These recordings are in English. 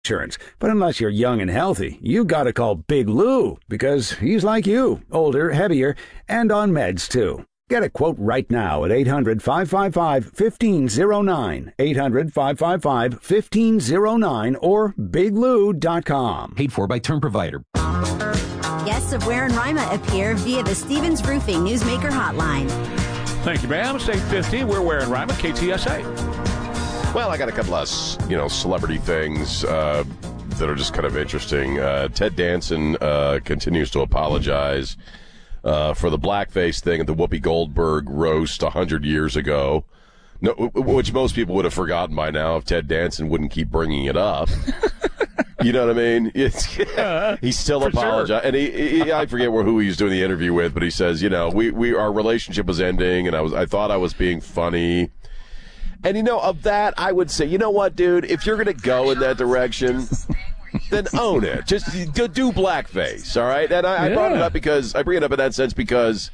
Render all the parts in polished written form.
insurance. But unless you're young and healthy, you gotta call Big Lou, because he's like you, older, heavier, and on meds too. Get a quote right now at 800-555-1509, 800-555-1509, or biglou.com. Paid for by Term Provider. Guests of Ware and Rima appear via the Stevens Roofing Newsmaker Hotline. Thank you, ma'am. It's 8:50. We're Ware and Rima, KTSA. Well, I got a couple of, celebrity things that are just kind of interesting. Ted Danson continues to apologize for the blackface thing at the Whoopi Goldberg roast 100 years ago, which most people would have forgotten by now if Ted Danson wouldn't keep bringing it up. You know what I mean? He still apologized, sure. And I forget who he was doing the interview with, but he says, our relationship was ending, and I thought I was being funny. And, of that, I would say, you know what, dude? If you're going to go in that direction, then own it. Just do blackface, all right? And I brought it up because, I bring it up in that sense because,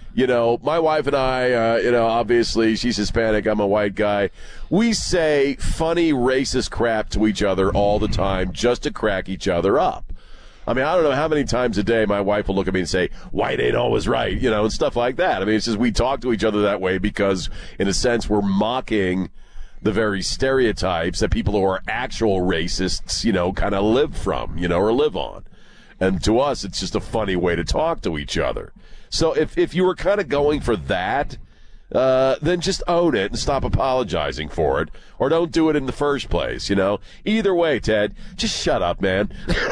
my wife and I, obviously she's Hispanic, I'm a white guy. We say funny, racist crap to each other all the time just to crack each other up. I mean, I don't know how many times a day my wife will look at me and say, white ain't always right, and stuff like that. I mean, it's just we talk to each other that way because, in a sense, we're mocking the very stereotypes that people who are actual racists, kind of live from, or live on. And to us, it's just a funny way to talk to each other. So if you were kind of going for that, then just own it and stop apologizing for it, or don't do it in the first place, Either way, Ted, just shut up, man.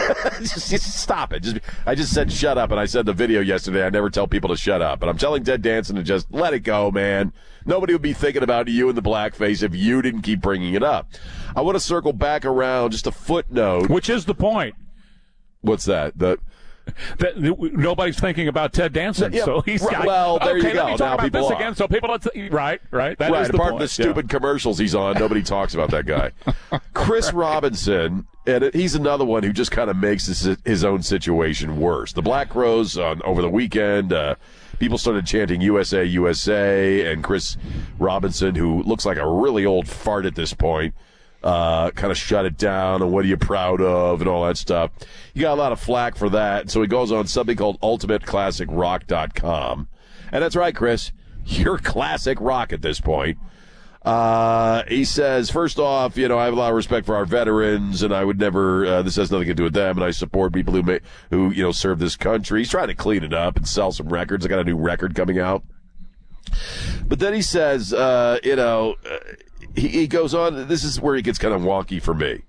just stop it. I just said shut up, and I said in the video yesterday I never tell people to shut up. But I'm telling Ted Danson to just let it go, man. Nobody would be thinking about you in the blackface if you didn't keep bringing it up. I want to circle back around, just a footnote. Which is the point. What's that? That nobody's thinking about Ted Danson, so he's got. Well, there you go. Let me talk about this again, so people right. That is the apart point. from the stupid commercials he's on, nobody talks about that guy. Chris Robinson, and he's another one who just kind of makes his own situation worse. The Black Crowes over the weekend. People started chanting USA, USA, and Chris Robinson, who looks like a really old fart at this point, kind of shut it down, and what are you proud of, and all that stuff. He got a lot of flack for that, so he goes on something called UltimateClassicRock.com. And that's right, Chris, you're classic rock at this point. He says, first off, I have a lot of respect for our veterans, and I would never, this has nothing to do with them, and I support people who serve this country. He's trying to clean it up and sell some records. I got a new record coming out. But then he says, he goes on, this is where he gets kind of wonky for me.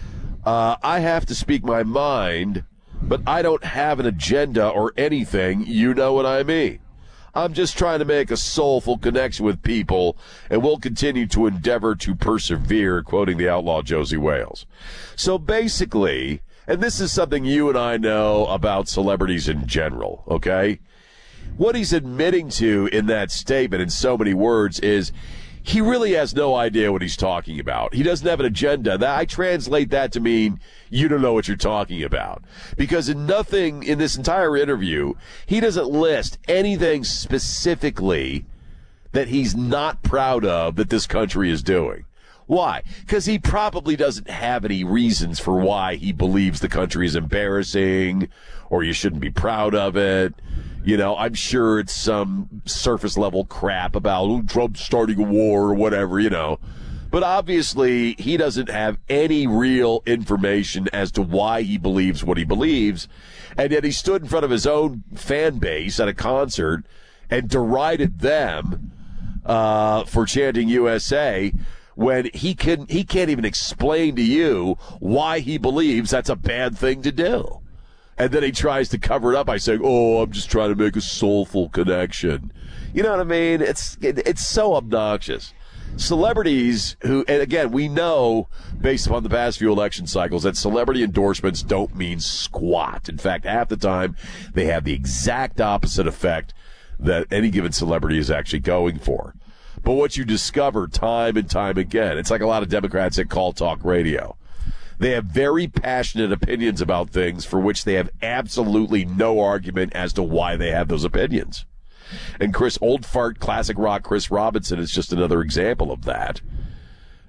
I have to speak my mind, but I don't have an agenda or anything, you know what I mean. I'm just trying to make a soulful connection with people, and we'll continue to endeavor to persevere, quoting the outlaw Josie Wales. So basically, and this is something you and I know about celebrities in general, okay? What he's admitting to in that statement in so many words is he really has no idea what he's talking about. He doesn't have an agenda. I translate that to mean you don't know what you're talking about. Because in nothing in this entire interview, he doesn't list anything specifically that he's not proud of that this country is doing. Why? Because he probably doesn't have any reasons for why he believes the country is embarrassing or you shouldn't be proud of it. I'm sure it's some surface level crap about Trump starting a war or whatever, But obviously, he doesn't have any real information as to why he believes what he believes. And yet he stood in front of his own fan base at a concert and derided them for chanting USA when he can't even explain to you why he believes that's a bad thing to do. And then he tries to cover it up by saying, I'm just trying to make a soulful connection. You know what I mean? It's so obnoxious. Celebrities who, and again, we know, based upon the past few election cycles, that celebrity endorsements don't mean squat. In fact, half the time, they have the exact opposite effect that any given celebrity is actually going for. But what you discover time and time again, it's like a lot of Democrats that call talk radio. They have very passionate opinions about things for which they have absolutely no argument as to why they have those opinions. And Old Fart Classic Rock Chris Robinson is just another example of that.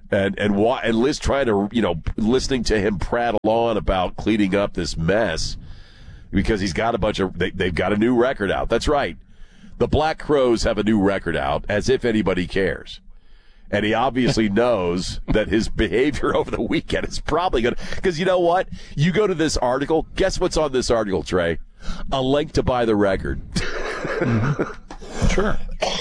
And Liz trying to, listening to him prattle on about cleaning up this mess because he's got they've got a new record out. That's right. The Black Crowes have a new record out, as if anybody cares. And he obviously knows that his behavior over the weekend is probably going to, because you know what? You go to this article, guess what's on this article, Trey? A link to buy the record. Mm-hmm. Sure.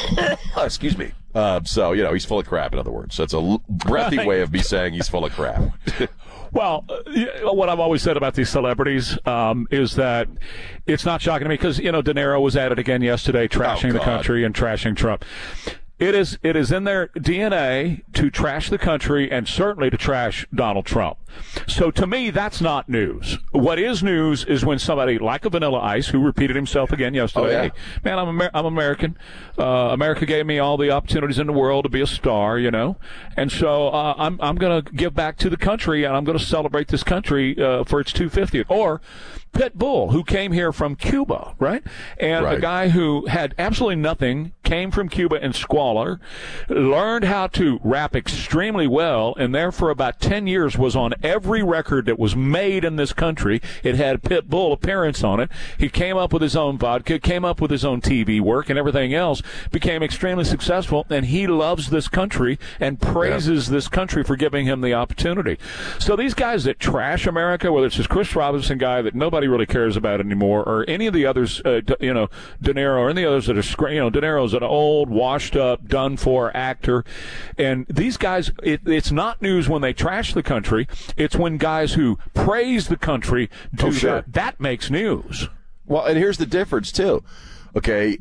Excuse me. So, he's full of crap, in other words. That's a breathy way of me saying he's full of crap. Well, what I've always said about these celebrities is that it's not shocking to me because, De Niro was at it again yesterday, trashing the country and trashing Trump. It is in their DNA to trash the country and certainly to trash Donald Trump. So to me, that's not news. What is news is when somebody like a Vanilla Ice, who repeated himself again yesterday, hey, man, I'm American. America gave me all the opportunities in the world to be a star, and so I'm going to give back to the country and I'm going to celebrate this country for its 250th. Or Pitbull, who came here from Cuba, right? And a guy who had absolutely nothing, came from Cuba in squalor, learned how to rap extremely well, and there for about 10 years was on every record that was made in this country. It had Pitbull appearance on it. He came up with his own vodka, came up with his own TV work and everything else, became extremely successful, and he loves this country and praises this country for giving him the opportunity. So these guys that trash America, whether it's this Chris Robinson guy that nobody really cares about anymore, or any of the others, De Niro, or any others that are, De Niro's an old, washed-up, done-for actor, and these guys, it's not news when they trash the country. It's when guys who praise the country do that. That makes news. Well, and here's the difference, too. Okay,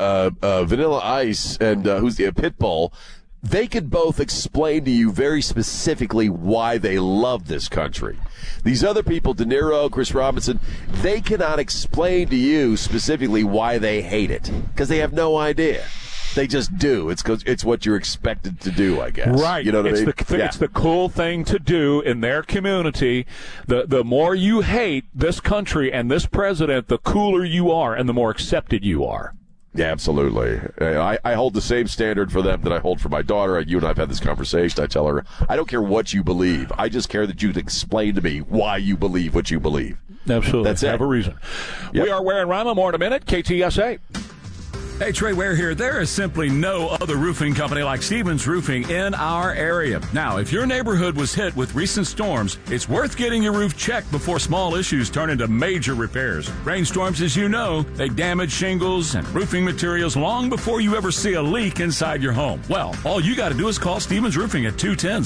Vanilla Ice and who's the Pitbull, they could both explain to you very specifically why they love this country. These other people, De Niro, Chris Robinson, they cannot explain to you specifically why they hate it because they have no idea. They just do. It's what you're expected to do, I guess. Right. You know what I mean? It's the cool thing to do in their community. The more you hate this country and this president, the cooler you are and the more accepted you are. Yeah, absolutely. I hold the same standard for them that I hold for my daughter. You and I have had this conversation. I tell her, I don't care what you believe. I just care that you'd explain to me why you believe what you believe. Absolutely. That's it. Have a reason. Yep. We are Ware and Rima. More in a minute. KTSA. Hey, Trey Ware here. There is simply no other roofing company like Stevens Roofing in our area. Now, if your neighborhood was hit with recent storms, it's worth getting your roof checked before small issues turn into major repairs. Rainstorms, as you know, they damage shingles and roofing materials long before you ever see a leak inside your home. Well, all you got to do is call Stevens Roofing at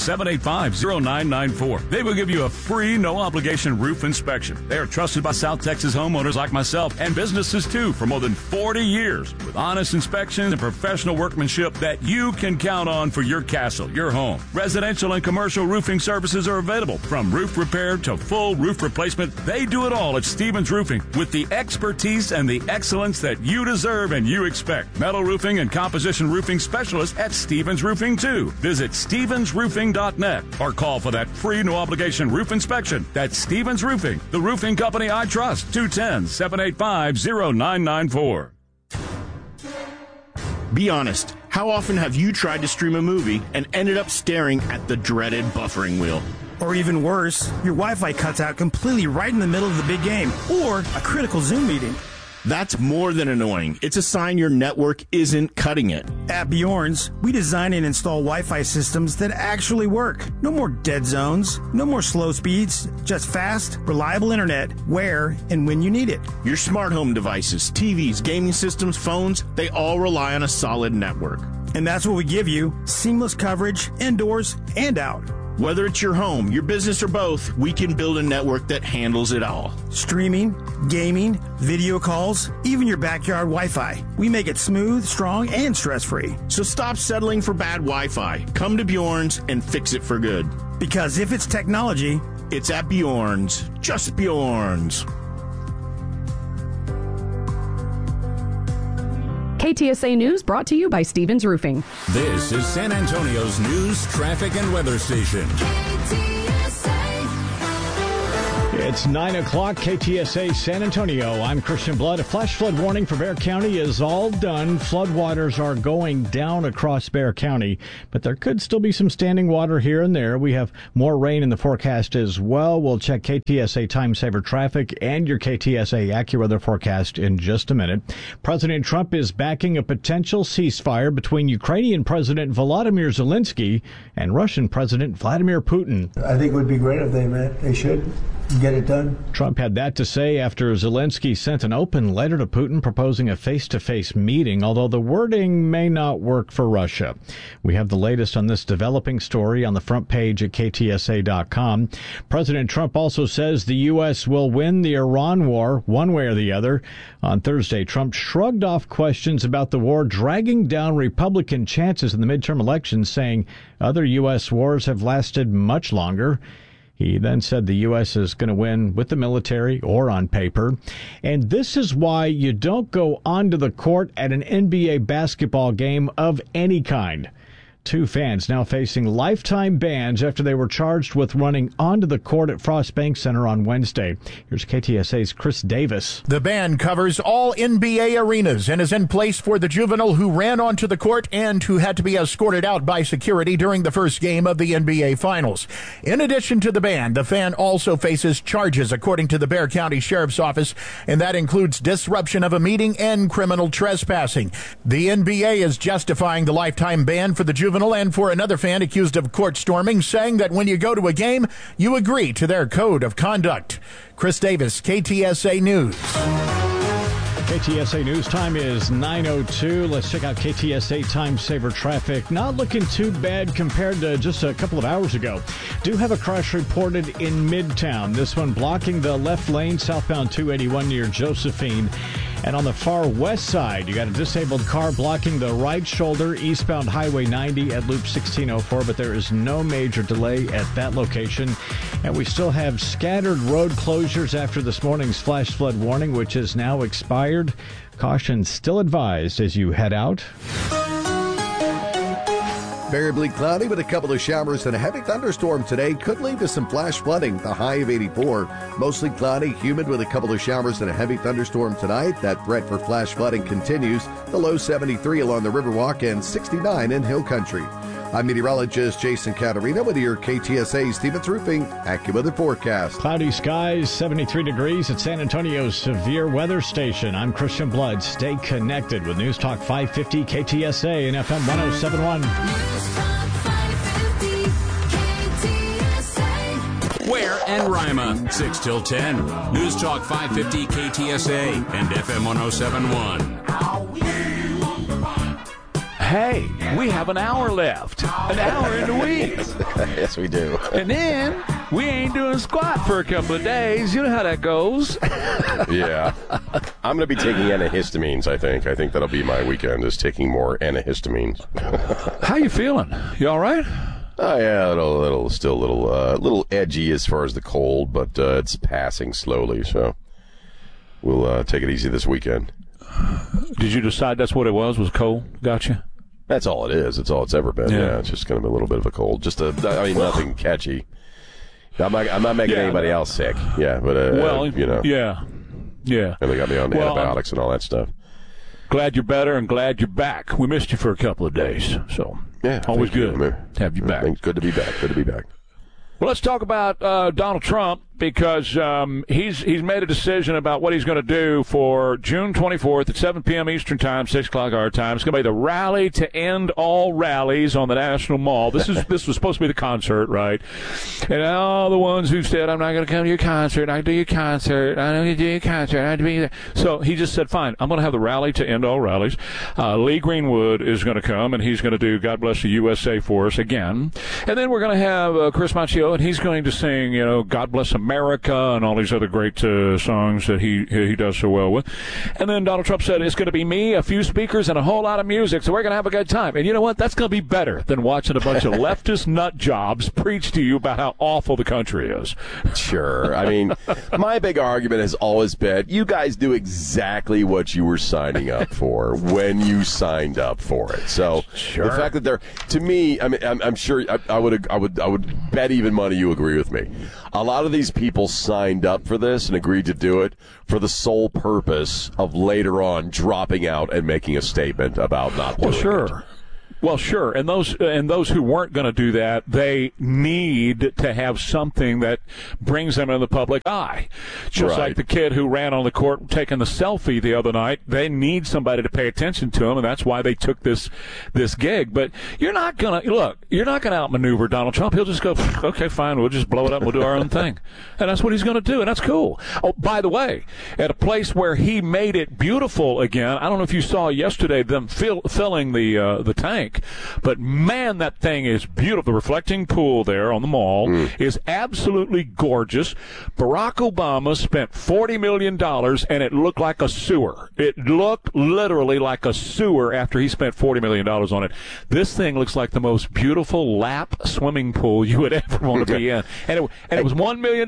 210-785-0994. They will give you a free, no-obligation roof inspection. They are trusted by South Texas homeowners like myself and businesses, too, for more than 40 years. With honest inspections and professional workmanship that you can count on for your castle, your home. Residential and commercial roofing services are available, from roof repair to full roof replacement. They do it all at Stevens Roofing with the expertise and the excellence that you deserve and you expect. Metal roofing and composition roofing specialists at Stevens Roofing, too. Visit stevensroofing.net or call for that free no-obligation roof inspection. That's Stevens Roofing, the roofing company I trust. 210-785-0994. Be honest, how often have you tried to stream a movie and ended up staring at the dreaded buffering wheel? Or even worse, your Wi-Fi cuts out completely right in the middle of the big game, or a critical Zoom meeting. That's more than annoying. It's a sign your network isn't cutting it. At Bjorn's, we design and install Wi-Fi systems that actually work. No more dead zones, no more slow speeds, just fast, reliable internet where and when you need it. Your smart home devices, TVs, gaming systems, phones, they all rely on a solid network. And that's what we give you, seamless coverage indoors and out. Whether it's your home, your business, or both, we can build a network that handles it all. Streaming, gaming, video calls, even your backyard Wi-Fi. We make it smooth, strong, and stress-free. So stop settling for bad Wi-Fi. Come to Bjorn's and fix it for good. Because if it's technology, it's at Bjorn's. Just Bjorn's. KTSA News brought to you by Stevens Roofing. This is San Antonio's news, traffic, and weather station. Yeah, It's 9 o'clock, KTSA San Antonio. I'm Christian Blood. A flash flood warning for Bexar County is all done. Floodwaters are going down across Bexar County, but there could still be some standing water here and there. We have more rain in the forecast as well. We'll check KTSA Time Saver traffic and your KTSA AccuWeather forecast in just a minute. President Trump is backing a potential ceasefire between Ukrainian President Volodymyr Zelensky and Russian President Vladimir Putin. I think it would be great if they met. They should get it done. Trump had that to say after Zelensky sent an open letter to Putin proposing a face-to-face meeting, although the wording may not work for Russia. We have the latest on this developing story on the front page at KTSA.com. President Trump also says the U.S. will win the Iran war one way or the other. On Thursday, Trump shrugged off questions about the war dragging down Republican chances in the midterm elections, saying other U.S. wars have lasted much longer. He then said the U.S. is going to win with the military or on paper. And this is why you don't go onto the court at an NBA basketball game of any kind. 2 fans now facing lifetime bans after they were charged with running onto the court at Frost Bank Center on Wednesday. Here's KTSA's Chris Davis. The ban covers all NBA arenas and is in place for the juvenile who ran onto the court and who had to be escorted out by security during the first game of the NBA Finals. In addition to the ban, the fan also faces charges, according to the Bexar County Sheriff's Office, and that includes disruption of a meeting and criminal trespassing. The NBA is justifying the lifetime ban for the juvenile and for another fan accused of court storming, saying that when you go to a game, you agree to their code of conduct. Chris Davis, KTSA News. KTSA News time is 9:02. Let's check out KTSA Time Saver traffic. Not looking too bad compared to just a couple of hours ago. Do have a crash reported in Midtown. This one blocking the left lane southbound 281 near Josephine. And on the far west side, you got a disabled car blocking the right shoulder eastbound Highway 90 at Loop 1604, but there is no major delay at that location. And we still have scattered road closures after this morning's flash flood warning, which is now expired. Caution still advised as you head out. Variably cloudy with a couple of showers and a heavy thunderstorm today could lead to some flash flooding, the high of 84. Mostly cloudy, humid with a couple of showers and a heavy thunderstorm tonight. That threat for flash flooding continues. The low 73 along the Riverwalk and 69 in Hill Country. I'm meteorologist Jason Caterina with your KTSA Stevens Roofing AccuWeather forecast. Cloudy skies, 73 degrees at San Antonio's severe weather station. I'm Christian Blood. Stay connected with News Talk 550 KTSA and FM 107.1. Ware and Rima, 6 till 10. News Talk 550 KTSA and FM 107.1. Hey, we have an hour left. An hour in the week. Yes, we do. And then we ain't doing squat for a couple of days. You know how that goes. Yeah. I'm going to be taking antihistamines, I think. I think that'll be my weekend, is taking more antihistamines. How you feeling? You all right? Oh, yeah, still a little edgy as far as the cold, but it's passing slowly, so we'll take it easy this weekend. Did you decide that's what it was cold? Gotcha. That's all it is. It's all it's ever been. Yeah, it's just kind of a little bit of a cold. Just nothing catchy. I'm not making anybody else sick. Yeah, but you know. Yeah. And they got me on antibiotics and all that stuff. Glad you're better and glad you're back. We missed you for a couple of days, so always good to have you back. Good to be back. Good to be back. Well, let's talk about Donald Trump, because he's made a decision about what he's going to do for June 24th at 7 p.m. Eastern Time, 6 o'clock our time. It's going to be the rally to end all rallies on the National Mall. This was supposed to be the concert, right? And all the ones who said, I'm not going to come to your concert, I do your concert, I don't do your concert, I have to be there. So he just said, fine, I'm going to have the rally to end all rallies. Lee Greenwood is going to come, and he's going to do God Bless the USA for us again. And then we're going to have Chris Macchio, and he's going to sing, God Bless America and all these other great songs that he does so well with. And then Donald Trump said it's going to be me, a few speakers, and a whole lot of music, so we're going to have a good time. And you know what? That's going to be better than watching a bunch of leftist nut jobs preach to you about how awful the country is. Sure. I mean, my big argument has always been, you guys do exactly what you were signing up for when you signed up for it. So the fact that to me, I mean, I'm sure I would bet even money you agree with me. A lot of these people signed up for this and agreed to do it for the sole purpose of later on dropping out and making a statement about not doing it. Well, sure. And those who weren't going to do that, they need to have something that brings them in the public eye. Just like the kid who ran on the court taking the selfie the other night, they need somebody to pay attention to him, and that's why they took this gig. But you're not going to outmaneuver Donald Trump. He'll just go, okay, fine, we'll just blow it up and we'll do our own thing. And that's what he's going to do, and that's cool. Oh, by the way, at a place where he made it beautiful again, I don't know if you saw yesterday them filling the tank. But, man, that thing is beautiful. The reflecting pool there on the mall is absolutely gorgeous. Barack Obama spent $40 million, and it looked like a sewer. It looked literally like a sewer after he spent $40 million on it. This thing looks like the most beautiful lap swimming pool you would ever want to be in. And it was $1 million.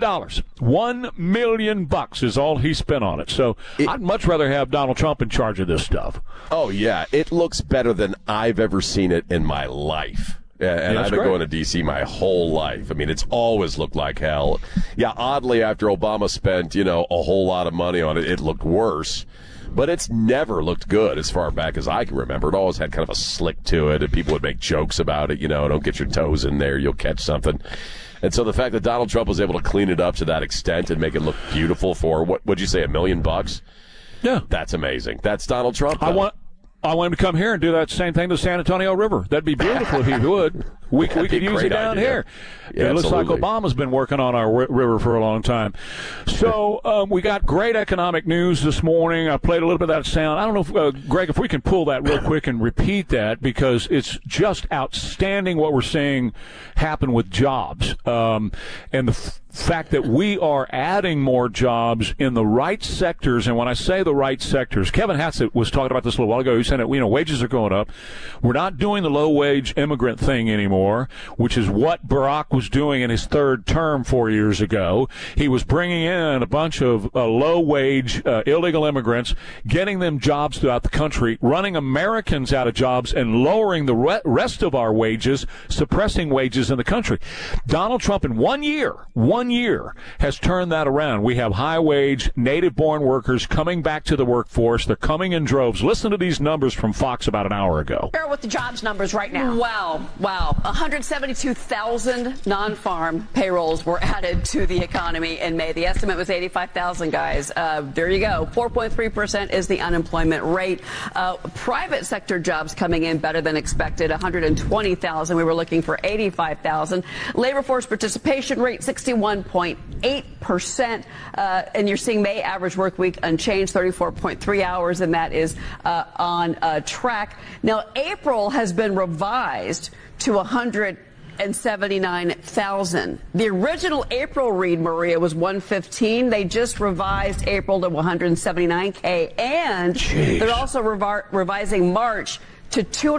$1 million is all he spent on it. So I'd much rather have Donald Trump in charge of this stuff. Oh, yeah. It looks better than I've ever seen it in my life. And I've been going to D.C. my whole life. I mean, it's always looked like hell. Yeah, oddly, after Obama spent, a whole lot of money on it, it looked worse. But it's never looked good as far back as I can remember. It always had kind of a slick to it, and people would make jokes about it, don't get your toes in there, you'll catch something. And so the fact that Donald Trump was able to clean it up to that extent and make it look beautiful for, would you say, $1 million? Yeah. That's amazing. That's Donald Trump. I want him to come here and do that same thing to the San Antonio River. That'd be beautiful if he would. We could use it down here. Yeah, it looks like Obama's been working on our river for a long time. So we got great economic news this morning. I played a little bit of that sound. I don't know, Greg, if we can pull that real quick and repeat that, because it's just outstanding what we're seeing happen with jobs. And the fact that we are adding more jobs in the right sectors. And when I say the right sectors, Kevin Hassett was talking about this a little while ago. He said that, wages are going up. We're not doing the low-wage immigrant thing anymore, which is what Barack was doing in his third term 4 years ago. He was bringing in a bunch of low-wage illegal immigrants, getting them jobs throughout the country, running Americans out of jobs, and lowering the rest of our wages, suppressing wages in the country. Donald Trump, in 1 year, has turned that around. We have high-wage, native-born workers coming back to the workforce. They're coming in droves. Listen to these numbers from Fox about an hour ago. Here with the jobs numbers right now. Wow. 172,000 non-farm payrolls were added to the economy in May. The estimate was 85,000, guys. There you go. 4.3% is the unemployment rate. Private sector jobs coming in better than expected, 120,000. We were looking for 85,000. Labor force participation rate, 61.8%. And you're seeing May average work week unchanged, 34.3 hours, and that is on track. Now, April has been revised to 179,000. The original April read, Maria, was 115. They just revised April to 179K, and they're also revising March to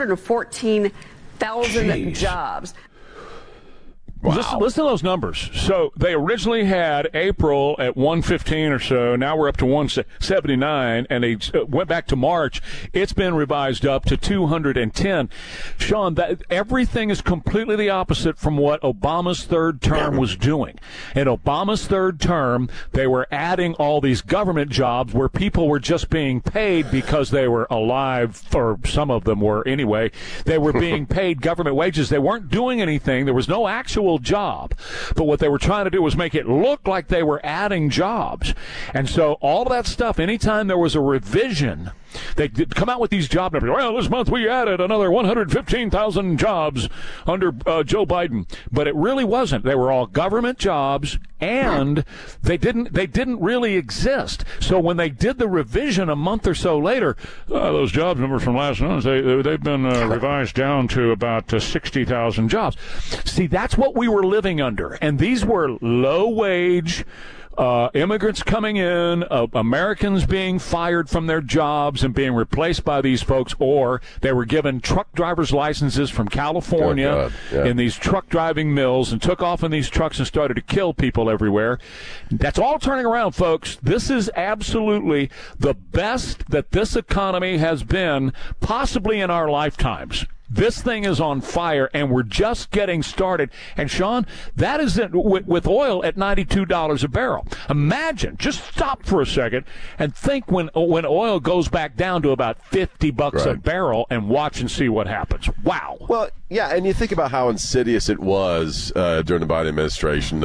214,000 jobs. Wow. Listen to those numbers. So they originally had April at 115 or so. Now we're up to 179, and they went back to March. It's been revised up to 210. Sean, everything is completely the opposite from what Obama's third term was doing. In Obama's third term, they were adding all these government jobs where people were just being paid because they were alive, or some of them were anyway. They were being paid government wages. They weren't doing anything. There was no actual job, but what they were trying to do was make it look like they were adding jobs. And so all of that stuff, anytime there was a revision, they come out with these job numbers. Well, this month we added another 115,000 jobs under Joe Biden, but it really wasn't. They were all government jobs, and they didn't really exist. So when they did the revision a month or so later, those job numbers from last month, they've been revised down to about 60,000 jobs. See, that's what we were living under, and these were low-wage immigrants coming in, Americans being fired from their jobs and being replaced by these folks, or they were given truck driver's licenses from California in these truck driving mills and took off in these trucks and started to kill people everywhere. That's all turning around, folks. This is absolutely the best that this economy has been possibly in our lifetimes. This thing is on fire, and we're just getting started. And, Sean, that is with oil at $92 a barrel. Imagine, just stop for a second and think when oil goes back down to about $50 a barrel and watch and see what happens. Wow. Well, yeah, and you think about how insidious it was during the Biden administration,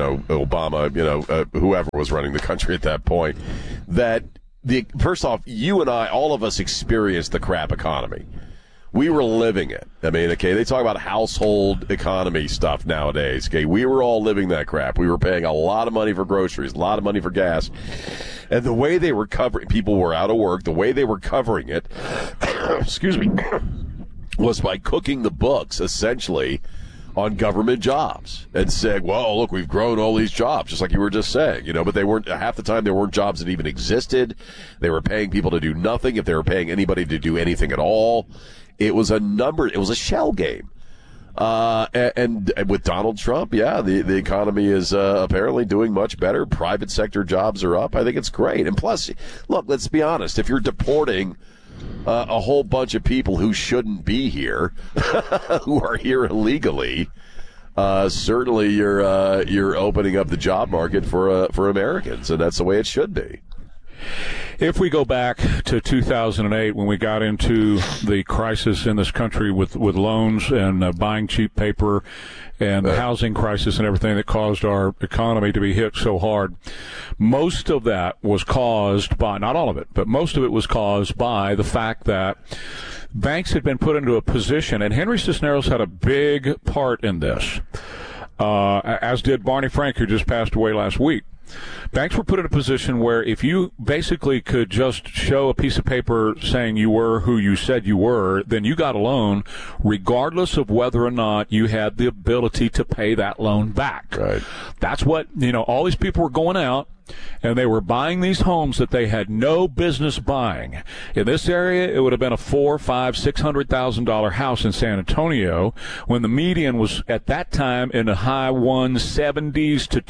Obama, whoever was running the country at that point, that first off, you and I, all of us experienced the crap economy. We were living it. I mean, okay, they talk about household economy stuff nowadays. Okay, we were all living that crap. We were paying a lot of money for groceries, a lot of money for gas. And the way they were covering, people were out of work, the way they were covering it, excuse me, was by cooking the books, essentially, on government jobs and saying, well, look, we've grown all these jobs, just like you were just saying, but they weren't, half the time there weren't jobs that even existed. They were paying people to do nothing. If they were paying anybody to do anything at all, it was a shell game. And with Donald Trump, the economy is apparently doing much better. Private sector jobs are up. I think it's great. And plus, look, let's be honest, if you're deporting a whole bunch of people who shouldn't be here, who are here illegally, certainly you're opening up the job market for Americans, and that's the way it should be. If we go back to 2008, when we got into the crisis in this country with loans and buying cheap paper and the housing crisis and everything that caused our economy to be hit so hard, most of that was caused by, not all of it, but most of it was caused by the fact that banks had been put into a position, and Henry Cisneros had a big part in this, as did Barney Frank, who just passed away last week. Banks were put in a position where if you basically could just show a piece of paper saying you were who you said you were, then you got a loan regardless of whether or not you had the ability to pay that loan back. Right. That's what, all these people were going out and they were buying these homes that they had no business buying. In this area, it would have been a $400,000, $500,000, $600,000 house in San Antonio when the median was at that time in the high 170s to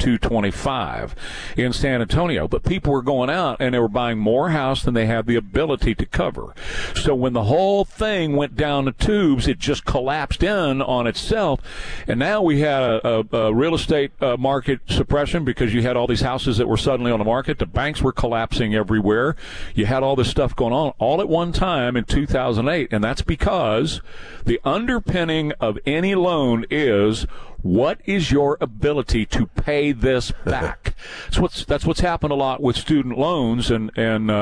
225 in San Antonio. But people were going out and they were buying more house than they had the ability to cover. So when the whole thing went down the tubes, it just collapsed in on itself. And now we had a real estate market suppression because you had all these houses that were suddenly on the market. The banks were collapsing everywhere. You had all this stuff going on all at one time in 2008, and that's because the underpinning of any loan is, what is your ability to pay this back? That's what's happened a lot with student loans and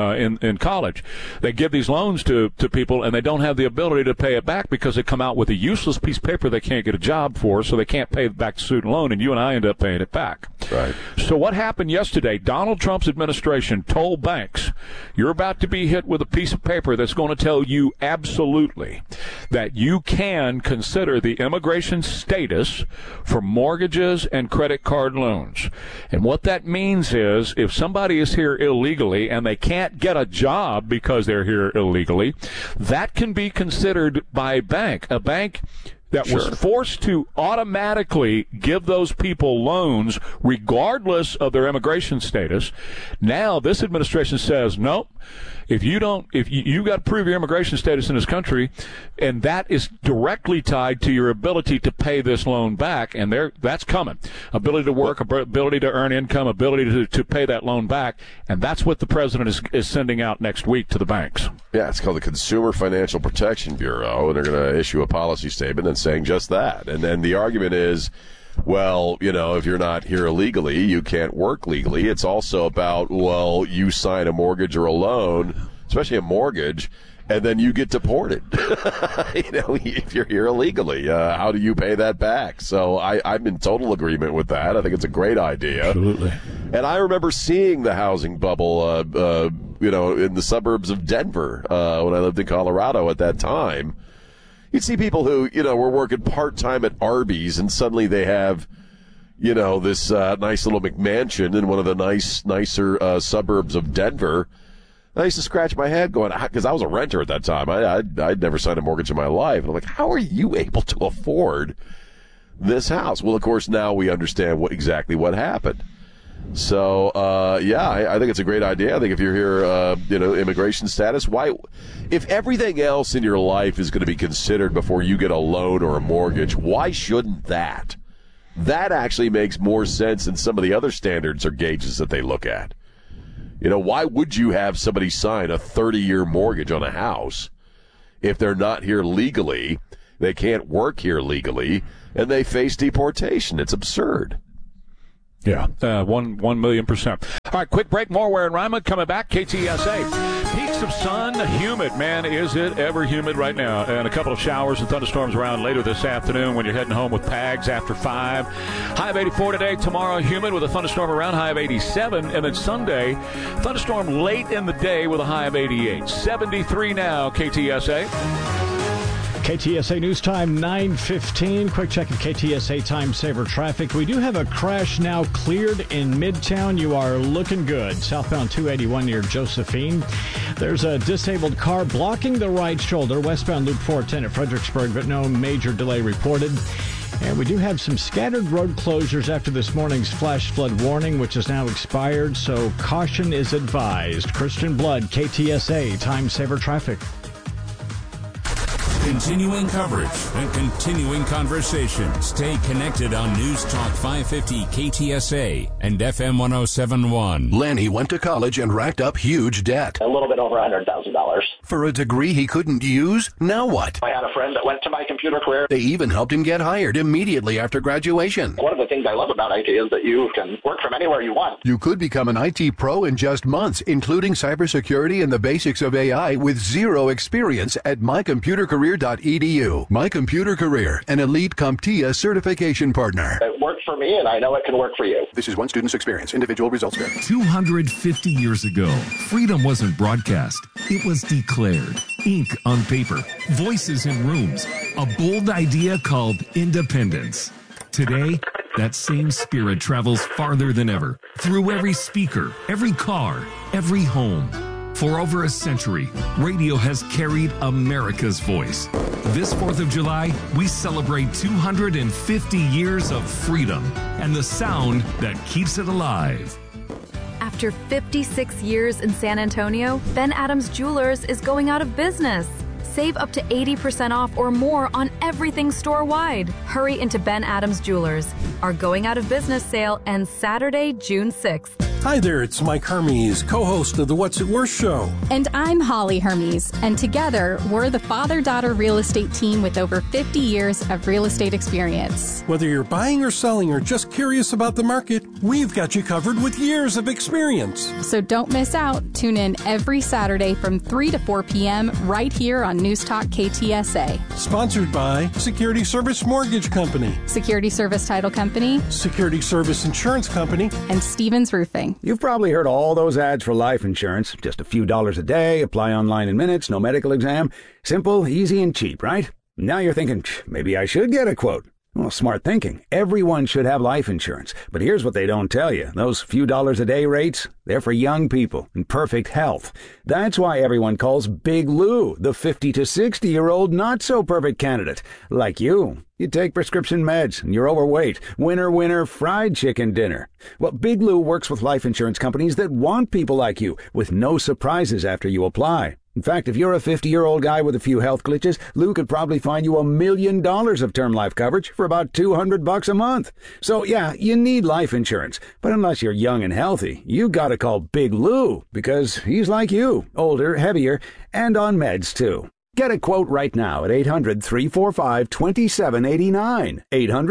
in college. They give these loans to people and they don't have the ability to pay it back because they come out with a useless piece of paper they can't get a job for, so they can't pay back the student loan, and you and I end up paying it back. Right. So what happened yesterday? Donald Trump's administration told banks, you're about to be hit with a piece of paper that's going to tell you absolutely that you can consider the immigration status for mortgages and credit card loans. And what that means is if somebody is here illegally and they can't get a job because they're here illegally, that can be considered by a bank. A bank that was forced to automatically give those people loans regardless of their immigration status. Now this administration says, nope, if you got to prove your immigration status in this country, and that is directly tied to your ability to pay this loan back, and that's coming. Ability to work, ability to earn income, ability to pay that loan back, and that's what the president is sending out next week to the banks. Yeah, it's called the Consumer Financial Protection Bureau, and they're going to issue a policy statement and saying just that. And then the argument is, well, if you're not here illegally, you can't work legally. It's also about, well, you sign a mortgage or a loan, especially a mortgage, and then you get deported. If you're here illegally, how do you pay that back? So I'm in total agreement with that. I think it's a great idea. Absolutely. And I remember seeing the housing bubble, in the suburbs of Denver when I lived in Colorado at that time. You'd see people who, were working part-time at Arby's, and suddenly they have, this nice little McMansion in one of the nicer suburbs of Denver. I used to scratch my head going, because I was a renter at that time. I'd never signed a mortgage in my life. And I'm like, how are you able to afford this house? Well, of course, now we understand exactly what happened. So, I think it's a great idea. I think if you're here, immigration status, why, if everything else in your life is going to be considered before you get a loan or a mortgage, why shouldn't that? That actually makes more sense than some of the other standards or gauges that they look at. Why would you have somebody sign a 30-year mortgage on a house if they're not here legally, they can't work here legally, and they face deportation? It's absurd. Yeah, 1,000,000%. All right, quick break. More Where and Rima coming back. KTSA. Peaks of sun, humid. Man, is it ever humid right now. And a couple of showers and thunderstorms around later this afternoon when you're heading home with Pags after 5. High of 84 today. Tomorrow, humid with a thunderstorm around, high of 87. And then Sunday, thunderstorm late in the day with a high of 88. 73 now, KTSA. KTSA News Time, 9:15. Quick check of KTSA Time Saver traffic. We do have a crash now cleared in Midtown. You are looking good. Southbound 281 near Josephine. There's a disabled car blocking the right shoulder. Westbound Loop 410 at Fredericksburg, but no major delay reported. And we do have some scattered road closures after this morning's flash flood warning, which is now expired, so caution is advised. Christian Blood, KTSA Time Saver traffic. Continuing coverage and continuing conversation. Stay connected on News Talk 550 KTSA and FM 107.1. Lanny went to college and racked up huge debt. A little bit over $100,000. For a degree he couldn't use? Now what? I had a friend that went to My Computer Career. They even helped him get hired immediately after graduation. One of the things I love about IT is that you can work from anywhere you want. You could become an IT pro in just months, including cybersecurity and the basics of AI with zero experience at mycomputercareer.edu. My Computer Career, an elite CompTIA certification partner. It worked for me, and I know it can work for you. This is one student's experience. Individual results vary. 250 years ago, freedom wasn't broadcast. It was declared. Ink on paper, voices in rooms, a bold idea called independence. Today, that same spirit travels farther than ever, through every speaker, every car, every home. For over a century, radio has carried America's voice. This 4th of July, we celebrate 250 years of freedom and the sound that keeps it alive. After 56 years in San Antonio, Ben Adams Jewelers is going out of business. Save up to 80% off or more on everything store-wide. Hurry into Ben Adams Jewelers. Our going out of business sale ends Saturday, June 6th. Hi there, it's Mike Hermes, co-host of the What's It Worth show. And I'm Holly Hermes, and together, we're the father-daughter real estate team with over 50 years of real estate experience. Whether you're buying or selling or just curious about the market, we've got you covered with years of experience. So don't miss out. Tune in every Saturday from 3 to 4 p.m. right here on News Talk KTSA. Sponsored by Security Service Mortgage Company, Security Service Title Company, Security Service Insurance Company, and Stevens Roofing. You've probably heard all those ads for life insurance. Just a few dollars a day, apply online in minutes, no medical exam. Simple, easy, and cheap, right? Now you're thinking, maybe I should get a quote. Well, smart thinking. Everyone should have life insurance. But here's what they don't tell you. Those few dollars a day rates, they're for young people in perfect health. That's why everyone calls Big Lou the 50 to 60-year-old not-so-perfect candidate. Like you. You take prescription meds and you're overweight. Winner, winner, fried chicken dinner. Well, Big Lou works with life insurance companies that want people like you with no surprises after you apply. In fact, if you're a 50-year-old guy with a few health glitches, Lou could probably find you $1 million of term life coverage for about $200 a month. So, yeah, you need life insurance. But unless you're young and healthy, you gotta call Big Lou because he's like you, older, heavier, and on meds, too. Get a quote right now at 800-345-2789,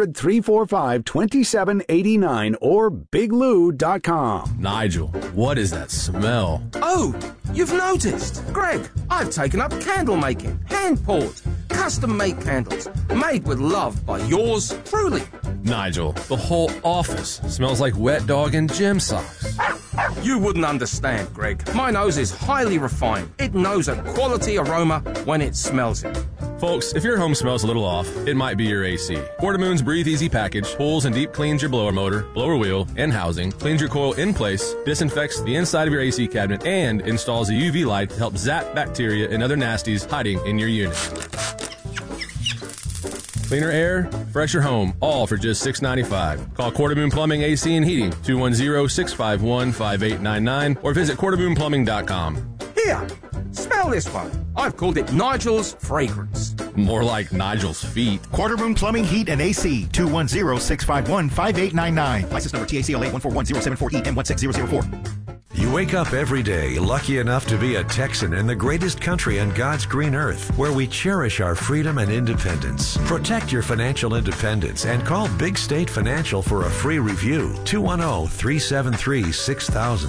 800-345-2789, or biglou.com. Nigel, what is that smell? Oh, you've noticed. Greg, I've taken up candle making, hand-poured, custom-made candles, made with love by yours truly. Nigel, the whole office smells like wet dog and gym socks. You wouldn't understand, Greg. My nose is highly refined. It knows a quality aroma when it smells it. Folks, if your home smells a little off, it might be your AC. Portamoon's Breathe Easy package pulls and deep cleans your blower motor, blower wheel, and housing, cleans your coil in place, disinfects the inside of your AC cabinet, and installs a UV light to help zap bacteria and other nasties hiding in your unit. Cleaner air, fresher home, all for just $6.95. Call Quarter Moon Plumbing AC and Heating, 210-651-5899, or visit quartermoonplumbing.com. Here, smell this one. I've called it Nigel's Fragrance. More like Nigel's feet. Quarter Moon Plumbing, Heat, and AC, 210-651-5899. License number TACLA 141-074E-M16004. You wake up every day lucky enough to be a Texan in the greatest country on God's green earth, where we cherish our freedom and independence. Protect your financial independence and call Big State Financial for a free review. 210-373-6000.